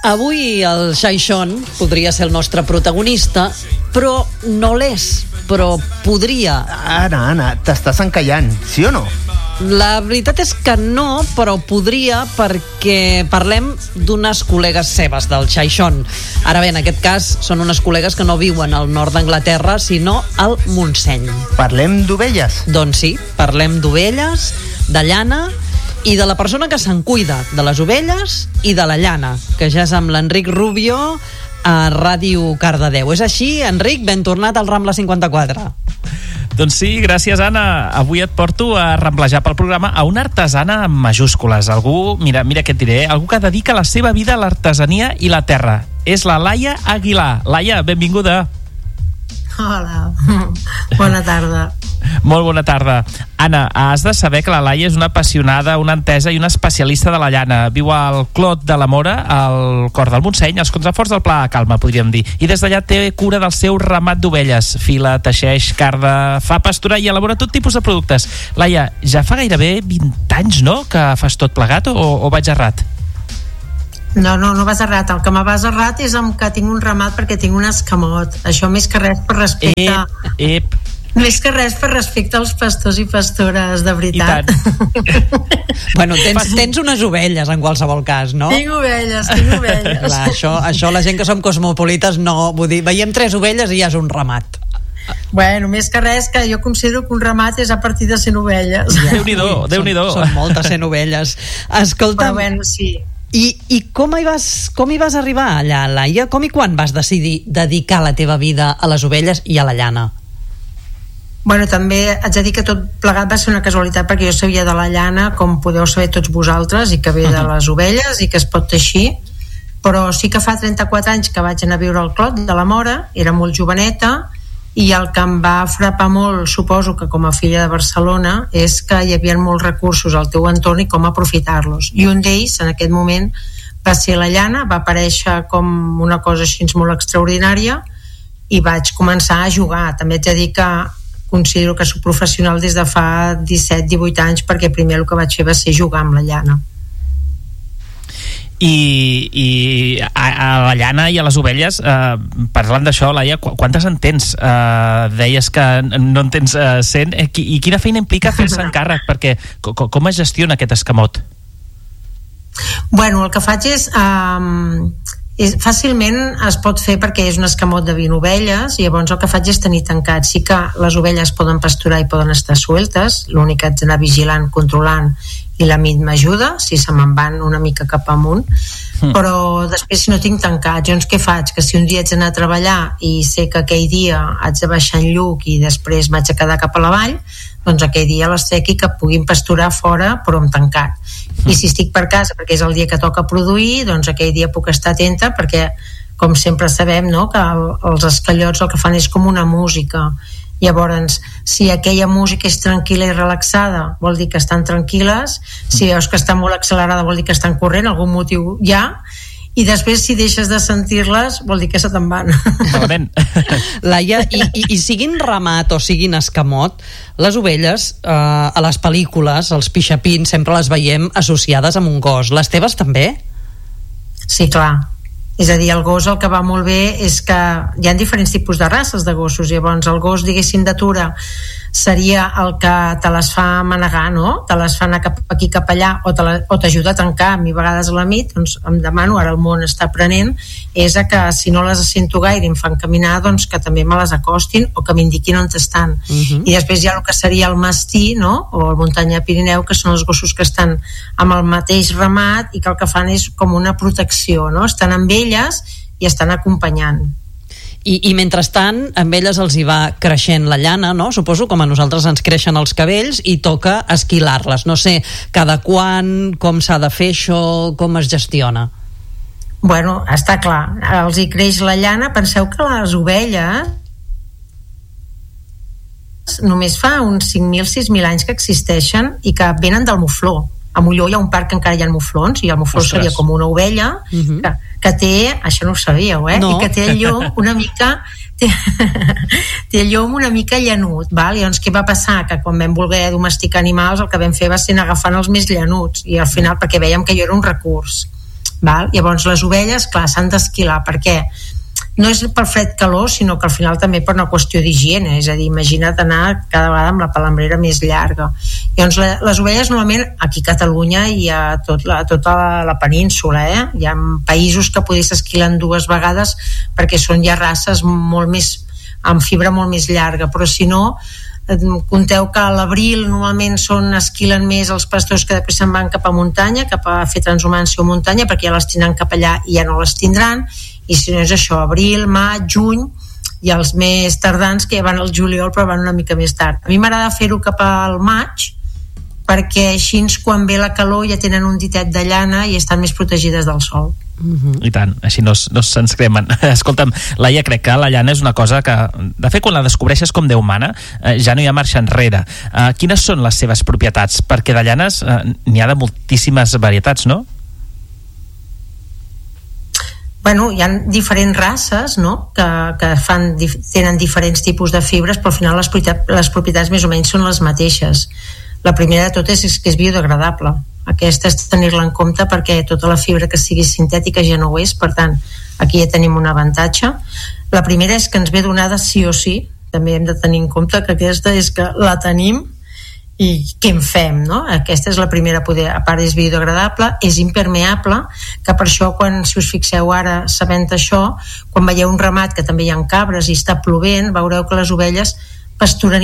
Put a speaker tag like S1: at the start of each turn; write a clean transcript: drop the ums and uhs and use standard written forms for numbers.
S1: Avui el Xaixón podria ser el nostre protagonista, però no l'és, però podria.
S2: Anna, t'estàs encallant, sí o no?
S1: La veritat és que no, però podria, perquè parlem d'unes col·legues seves del Xaixón. Ara bé, en aquest cas són unes col·legues que no viuen al nord d'Anglaterra, sinó al Montseny.
S2: Parlem d'ovelles?
S1: Doncs sí, parlem d'ovelles, de llana i de la persona que se'n cuida, de les ovelles i de la llana, que ja és amb l'Enric Rubio a Ràdio Cardedeu. És així, Enric? Ben tornat al Rambla 54.
S3: Doncs sí, gràcies, Anna. Avui et porto a ramblejar pel programa a una artesana amb majúscules. Algú, mira què et diré, algú que dedica la seva vida a l'artesania i la terra. És la Laia Aguilar. Laia, benvinguda.
S4: Hola, bona tarda.
S3: Molt bona tarda. Anna, has de saber que la Laia és una apassionada, una entesa i una especialista de la llana. Viu al Clot de la Mora, al cor del Montseny, als contraforts del Pla de Calma, podríem dir. I des d'allà té cura del seu ramat d'ovelles. Fila, teixeix, carda, fa pasturar i elabora tot tipus de productes. Laia, ja fa gairebé 20 anys, no?, que fas tot plegat o vaig errat?
S4: No vas errat. El que me vas errat és amb que tinc un ramat perquè tinc un escamot. Això més que res per respecte... Més que res per respecte als pastors i pastores, de veritat.
S1: Bueno, tens unes ovelles en qualsevol cas, no?
S4: Tinc ovelles.
S1: Clar, això la gent que som cosmopolites no, vull dir, veiem 3 ovelles i ja és un ramat.
S4: Bueno, més que res, que jo considero que un ramat és a partir de 100 ovelles.
S3: Ja. Déu-n'hi-do.
S1: Són moltes 100 ovelles. Escolta,
S4: però bueno, sí.
S1: I com hi vas arribar allà, Laia? Com i quan vas decidir dedicar la teva vida a les ovelles i a la llana?
S4: Bueno, també haig de dir que tot plegat va ser una casualitat, perquè jo sabia de la llana, com podeu saber tots vosaltres, i que ve de les ovelles i que es pot teixir, però sí que fa 34 anys que vaig anar a viure al Clot de la Mora, era molt joveneta, i el que em va frapar molt, suposo que com a filla de Barcelona, és que hi havia molts recursos al teu entorn i com aprofitar-los. I un d'ells, en aquest moment, va ser la llana, va aparèixer com una cosa així molt extraordinària, i vaig començar a jugar. També haig de dir que considero que soc professional des de fa 17-18 anys, perquè primer el que vaig fer va ser jugar amb la llana.
S3: I a la llana i a les ovelles, parlant d'això, Laia, quantes en tens? Deies que no en tens 100. I quina feina implica fer-se encàrrec? Perquè com es gestiona aquest escamot?
S4: Bueno, el que faig és fàcilment es pot fer, perquè és un escamot de 20 ovelles, i llavors el que faig és tenir tancat. Sí que les ovelles poden pasturar i poden estar sueltes, l'únic que haig d'anar vigilant, controlant, i la mit m'ajuda si se me'n van una mica cap amunt, però després si no tinc tancat, doncs què faig? Que si un dia haig d'anar a treballar i sé que aquell dia haig de baixar en lluc i després m'haig de quedar cap a la vall, doncs aquell dia les sequi que puguin pasturar fora però amb tancat. I si estic per casa perquè és el dia que toca produir, doncs aquell dia puc estar atenta, perquè com sempre sabem, no?, que els esquellots el que fan és com una música. Llavors, si aquella música és tranquil·la i relaxada, vol dir que estan tranquil·les. Si veus que està molt accelerada, vol dir que estan corrent, algun motiu hi ha. I després, si deixes de sentir-les, vol dir que se te'n van.
S1: Laia, i siguin ramat o siguin escamot, les ovelles a les pel·lícules, els pixapins, sempre les veiem associades amb un gos. Les teves també?
S4: Sí, clar. És a dir, el gos el que va molt bé és que hi ha diferents tipus de races de gossos. Llavors el gos, diguéssim, d'atura seria el que te les fa manegar, no? Te les fa anar cap aquí, cap allà, o t'ajuda a tancar. A mi a vegades a la nit, doncs em demano, ara el món està aprenent, és a que si no les sento gaire i em fan caminar, doncs que també me les acostin o que m'indiquin on estan. I després hi ha el que seria el mastí, no?, o el muntanyà Pirineu, que són els gossos que estan amb el mateix ramat i que el que fan és com una protecció, no? Estan amb elles i estan acompanyant.
S1: I mentrestant, amb elles els hi va creixent la llana, no? Suposo, com a nosaltres ens creixen els cabells, i toca esquilar-les. No sé, cada quan, com s'ha de fer això, com es gestiona?
S4: Bueno, està clar, els hi creix la llana. Penseu que les ovelles només fa uns 5.000, 6.000 anys que existeixen i que venen del mufló. A Molló hi ha un parc que encara hi ha muflons, i el mufló seria com una ovella que té, això no ho sabíeu, no. I que té el llom una mica té el llom una mica llanut, val? I doncs què va passar? Que quan vam voler domesticar animals, el que vam fer va ser anar agafant els més llanuts, i al final, perquè vèiem que jo era un recurs. Val? Llavors les ovelles, clar, s'han d'esquilar perquè no és per fred calor, sinó que al final també per una qüestió d'higiene, és a dir, imagina't anar cada vegada amb la palambrera més llarga. Llavors les ovelles normalment aquí a Catalunya i a tota la península, hi ha països que potser s'esquilen 2 vegades perquè són ja races molt més amb fibra molt més llarga, però si no compteu que a l'abril normalment esquilen més els pastors que després se'n van cap a muntanya, cap a fer transhumància o muntanya, perquè ja les tindran cap allà i ja no les tindran, i si no és això, abril, maig, juny, i els més tardans que ja van al juliol però van una mica més tard. A mi m'agrada fer-ho cap al maig perquè així quan ve la calor ja tenen un ditet de llana i estan més protegides del sol.
S3: I tant, així no se'ns cremen. Escolta'm, Laia, crec que la llana és una cosa que, de fet, quan la descobreixes com Déu mana, ja no hi ha marxa enrere. Quines són les seves propietats? Perquè de llanes n'hi ha de moltíssimes varietats, no?
S4: Bueno, hi ha diferents races, no?, que tenen diferents tipus de fibres, però al final les propietats més o menys són les mateixes. La primera de totes és que és biodegradable. Aquesta és tenir-la en compte perquè tota la fibra que sigui sintètica ja no ho és, per tant, aquí ja tenim un avantatge. La primera és que ens ve donada sí o sí, també hem de tenir en compte que aquesta és que la tenim i què en fem, no? Aquesta és la primera, a part és biodegradable, és impermeable, que per això si us fixeu ara sabent això, quan veieu un ramat que també hi ha cabres i està plovent, veureu que les ovelles pasturen